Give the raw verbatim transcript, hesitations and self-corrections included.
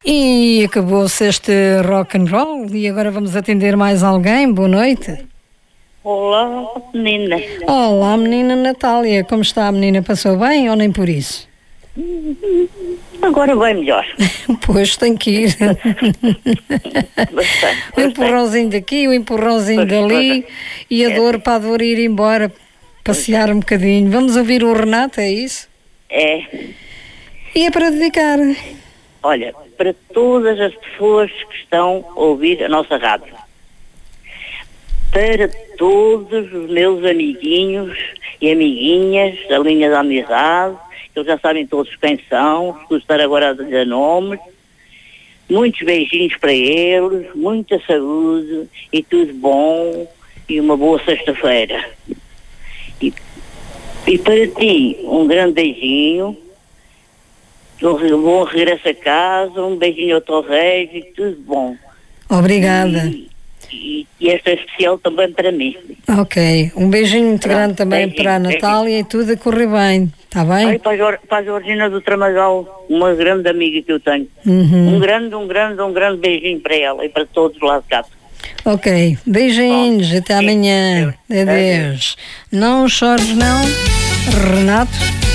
E acabou-se este rock and roll e agora vamos atender mais alguém. Boa noite. Olá, menina. Olá, menina Natália. Como está a menina? Passou bem ou nem por isso? Agora vai melhor. Pois, tem que ir. Bastante. O empurrãozinho daqui, o empurrãozinho dali e a dor para a dor ir embora, passear um bocadinho. Vamos ouvir o Renato, é isso? É. E é para dedicar. Olha, para todas as pessoas que estão a ouvir a nossa rádio, para todos os meus amiguinhos e amiguinhas da linha da amizade, eles já sabem todos quem são, se estar agora a dizer nomes, muitos beijinhos para eles, muita saúde e tudo bom e uma boa sexta-feira. E, e para ti, um grande beijinho, um bom regresso a casa, um beijinho ao Torres e tudo bom. Obrigada. E, e, e esta é especial também para mim. Ok, um beijinho muito Pronto, grande também beijinho, para a Natália beijinho. e tudo a correr bem, está bem? Ai, para, a Jor, para a Georgina do Tramagal, uma grande amiga que eu tenho. Uhum. Um grande, um grande, um grande beijinho para ela e para todos lá de casa. Ok, beijinhos, Bom, até amanhã. Deus. Adeus. Não chores não, Renato.